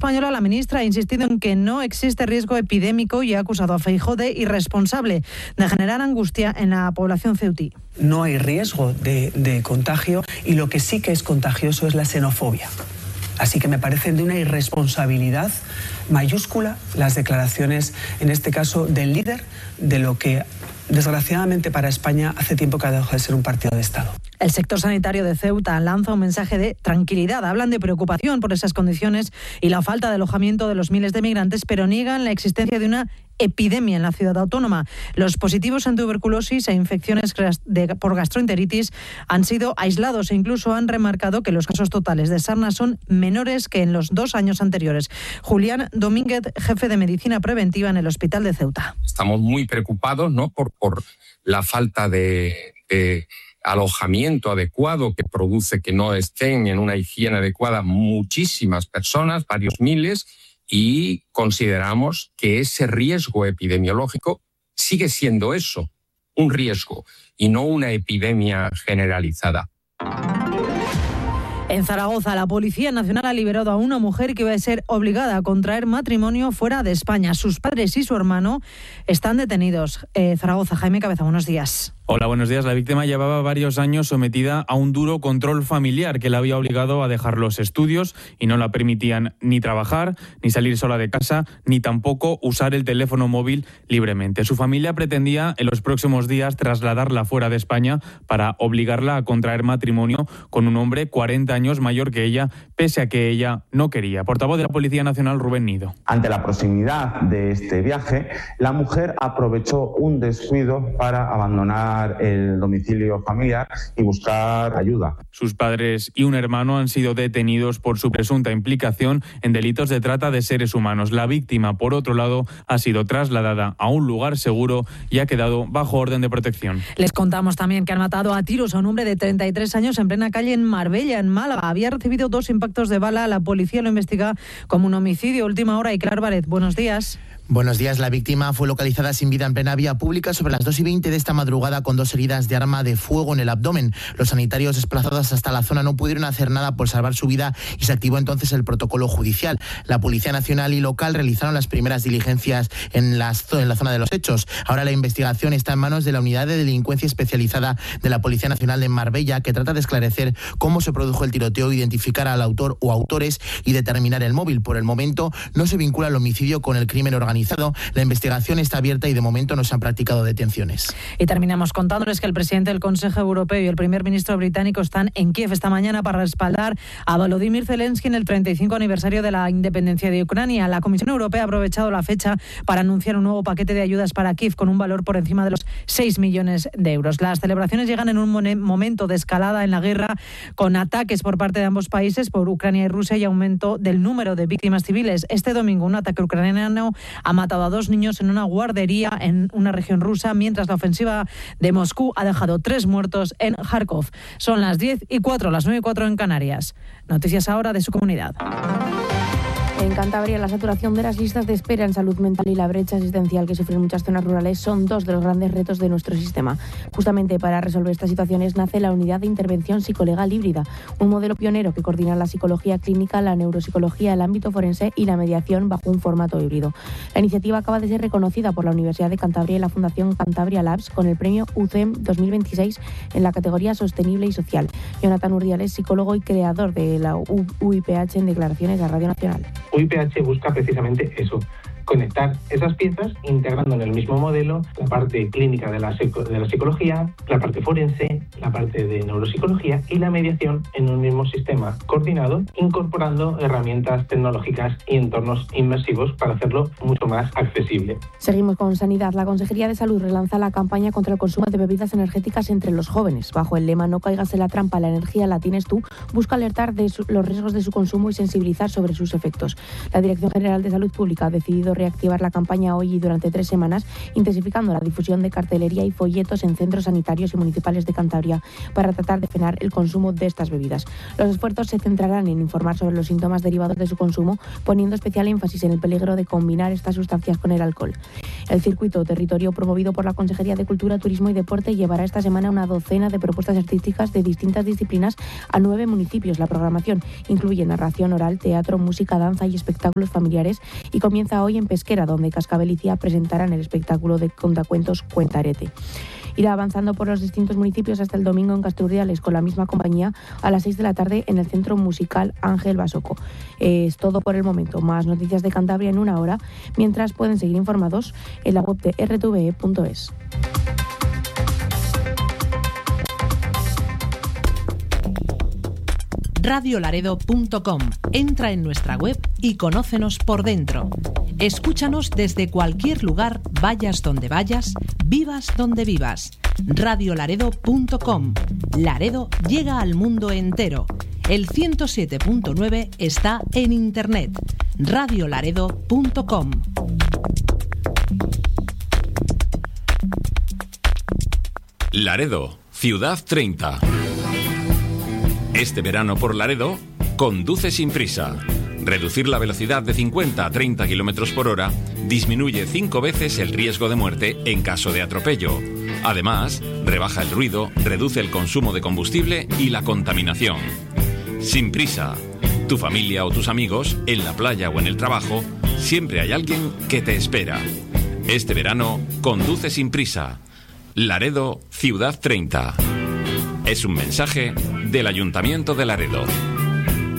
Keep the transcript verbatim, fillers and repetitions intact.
española, la ministra ha insistido en que no existe riesgo epidémico y ha acusado a Feijóo de irresponsable, de generar angustia en la población ceutí. No hay riesgo de, de contagio y lo que sí que es contagioso es la xenofobia. Así que me parecen de una irresponsabilidad mayúscula las declaraciones, en este caso, del líder de lo que, desgraciadamente para España, hace tiempo que ha dejado de ser un partido de Estado. El sector sanitario de Ceuta lanza un mensaje de tranquilidad. Hablan de preocupación por esas condiciones y la falta de alojamiento de los miles de migrantes, pero niegan la existencia de una epidemia en la ciudad autónoma. Los positivos en tuberculosis e infecciones de, por gastroenteritis han sido aislados e incluso han remarcado que los casos totales de sarna son menores que en los dos años anteriores. Julián Domínguez, jefe de medicina preventiva en el Hospital de Ceuta. Estamos muy preocupados, ¿no?, por, por la falta de, de alojamiento adecuado que produce que no estén en una higiene adecuada muchísimas personas, varios miles, y consideramos que ese riesgo epidemiológico sigue siendo eso, un riesgo, y no una epidemia generalizada. En Zaragoza, la Policía Nacional ha liberado a una mujer que iba a ser obligada a contraer matrimonio fuera de España. Sus padres y su hermano están detenidos. Eh, Zaragoza, Jaime Cabeza, buenos días. Hola, buenos días. La víctima llevaba varios años sometida a un duro control familiar que la había obligado a dejar los estudios y no la permitían ni trabajar, ni salir sola de casa, ni tampoco usar el teléfono móvil libremente. Su familia pretendía en los próximos días trasladarla fuera de España para obligarla a contraer matrimonio con un hombre cuarenta años mayor que ella, pese a que ella no quería. Portavoz de la Policía Nacional, Rubén Nido. Ante la proximidad de este viaje, la mujer aprovechó un descuido para abandonar el domicilio familiar y buscar ayuda. Sus padres y un hermano han sido detenidos por su presunta implicación en delitos de trata de seres humanos. La víctima, por otro lado, ha sido trasladada a un lugar seguro y ha quedado bajo orden de protección. Les contamos también que han matado a tiros a un hombre de treinta y tres años en plena calle en Marbella, en Málaga. Había recibido dos impactos de bala. La policía lo investiga como un homicidio. Última hora. Y Clar Baret, buenos días. Buenos días. La víctima fue localizada sin vida en plena vía pública sobre las dos y veinte de esta madrugada con dos heridas de arma de fuego en el abdomen. Los sanitarios desplazados hasta la zona no pudieron hacer nada por salvar su vida y se activó entonces el protocolo judicial. La Policía Nacional y local realizaron las primeras diligencias en, las, en la zona de los hechos. Ahora la investigación está en manos de la Unidad de Delincuencia Especializada de la Policía Nacional de Marbella, que trata de esclarecer cómo se produjo el tiroteo, identificar al autor o autores y determinar el móvil. Por el momento no se vincula el homicidio con el crimen organizado. La investigación está abierta y de momento no se han practicado detenciones. Y terminamos contándoles que el presidente del Consejo Europeo y el primer ministro británico están en Kiev esta mañana para respaldar a Volodymyr Zelensky en el treinta y cinco aniversario de la independencia de Ucrania. La Comisión Europea ha aprovechado la fecha para anunciar un nuevo paquete de ayudas para Kiev con un valor por encima de los seis millones de euros. Las celebraciones llegan en un momento de escalada en la guerra, con ataques por parte de ambos países, por Ucrania y Rusia, y aumento del número de víctimas civiles. Este domingo un ataque ucraniano ha matado a dos niños en una guardería en una región rusa, mientras la ofensiva de Moscú ha dejado tres muertos en Kharkov. Son las diez y cuatro, las nueve y cuatro en Canarias. Noticias ahora de su comunidad. En Cantabria, la saturación de las listas de espera en salud mental y la brecha asistencial que sufren muchas zonas rurales son dos de los grandes retos de nuestro sistema. Justamente para resolver estas situaciones nace la Unidad de Intervención Psicolegal Híbrida, un modelo pionero que coordina la psicología clínica, la neuropsicología, el ámbito forense y la mediación bajo un formato híbrido. La iniciativa acaba de ser reconocida por la Universidad de Cantabria y la Fundación Cantabria Labs con el premio U C E M dos mil veintiséis en la categoría Sostenible y Social. Jonathan Urdiales, psicólogo y creador de la U I P H, en declaraciones a Radio Nacional. U I P H busca precisamente eso, conectar esas piezas integrando en el mismo modelo la parte clínica de la, de la psicología, la parte forense, la parte de neuropsicología y la mediación en un mismo sistema coordinado, incorporando herramientas tecnológicas y entornos inmersivos para hacerlo mucho más accesible. Seguimos con sanidad. La Consejería de Salud relanza la campaña contra el consumo de bebidas energéticas entre los jóvenes. Bajo el lema "No caigas en la trampa, la energía la tienes tú", busca alertar de su, los riesgos de su consumo y sensibilizar sobre sus efectos. La Dirección General de Salud Pública ha decidido reactivar la campaña hoy y durante tres semanas, intensificando la difusión de cartelería y folletos en centros sanitarios y municipales de Cantabria para tratar de frenar el consumo de estas bebidas. Los esfuerzos se centrarán en informar sobre los síntomas derivados de su consumo, poniendo especial énfasis en el peligro de combinar estas sustancias con el alcohol. El circuito territorio promovido por la Consejería de Cultura, Turismo y Deporte llevará esta semana una docena de propuestas artísticas de distintas disciplinas a nueve municipios. La programación incluye narración oral, teatro, música, danza y espectáculos familiares y comienza hoy en Pesquera, donde Cascabel y Cía presentarán el espectáculo de contacuentos Cuentarete. Irá avanzando por los distintos municipios hasta el domingo en Casturriales con la misma compañía a las seis de la tarde en el Centro Musical Ángel Basoco. Es todo por el momento. Más noticias de Cantabria en una hora, mientras pueden seguir informados en la web de r t v e punto es. radio laredo punto com. Entra en nuestra web y conócenos por dentro. Escúchanos desde cualquier lugar, vayas donde vayas, vivas donde vivas. radio laredo punto com. Laredo llega al mundo entero. El ciento siete punto nueve está en internet. radio laredo punto com. Laredo, Ciudad treinta. Este verano por Laredo, conduce sin prisa. Reducir la velocidad de cincuenta a treinta kilómetros por hora disminuye cinco veces el riesgo de muerte en caso de atropello. Además, rebaja el ruido, reduce el consumo de combustible y la contaminación. Sin prisa. Tu familia o tus amigos, en la playa o en el trabajo, siempre hay alguien que te espera. Este verano, conduce sin prisa. Laredo, Ciudad treinta. Es un mensaje del Ayuntamiento de Laredo.